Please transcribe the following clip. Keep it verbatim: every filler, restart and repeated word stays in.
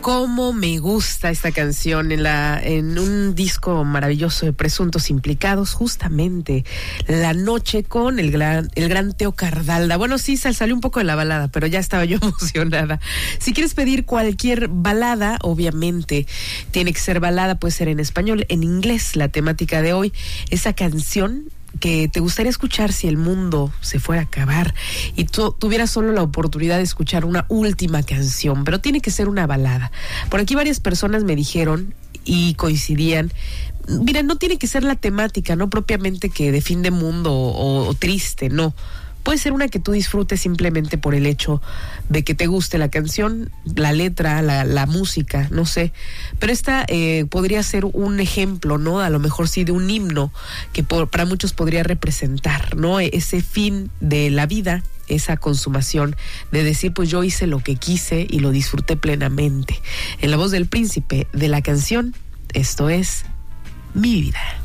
Cómo me gusta esta canción en la en un disco maravilloso de Presuntos Implicados, justamente La Noche, con el gran el gran Teo Cardalda. Bueno, sí, salió un poco de la balada, pero ya estaba yo emocionada. Si quieres pedir cualquier balada, obviamente tiene que ser balada, puede ser en español, en inglés. La temática de hoy, esa canción que te gustaría escuchar si el mundo se fuera a acabar y tú tuvieras solo la oportunidad de escuchar una última canción, pero tiene que ser una balada. Por aquí varias personas me dijeron y coincidían, mira, no tiene que ser la temática, no propiamente que de fin de mundo o, o triste, no. Puede ser una que tú disfrutes simplemente por el hecho de que te guste la canción, la letra, la, la música, no sé. Pero esta eh, podría ser un ejemplo, ¿no? A lo mejor sí de un himno que por, para muchos podría representar, ¿no? Ese fin de la vida, esa consumación de decir, pues yo hice lo que quise y lo disfruté plenamente. En la voz del príncipe de la canción, esto es Mi Vida.